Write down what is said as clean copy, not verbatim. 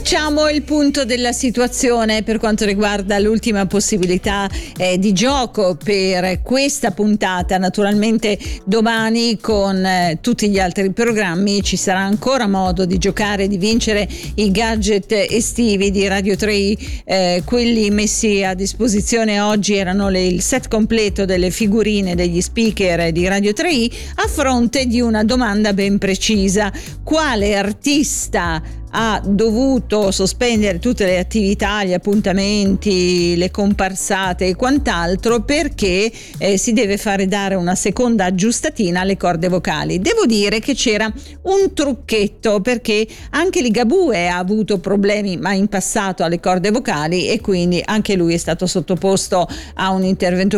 Facciamo il punto della situazione per quanto riguarda l'ultima possibilità di gioco per questa puntata. Naturalmente domani con tutti gli altri programmi ci sarà ancora modo di giocare, di vincere i gadget estivi di Radio 3. Quelli messi a disposizione oggi erano il set completo delle figurine degli speaker di Radio 3 a fronte di una domanda ben precisa: quale artista ha dovuto sospendere tutte le attività, gli appuntamenti, le comparsate e quant'altro perché si deve fare dare una seconda aggiustatina alle corde vocali. Devo dire che c'era un trucchetto, perché anche Ligabue ha avuto problemi ma in passato alle corde vocali e quindi anche lui è stato sottoposto a un intervento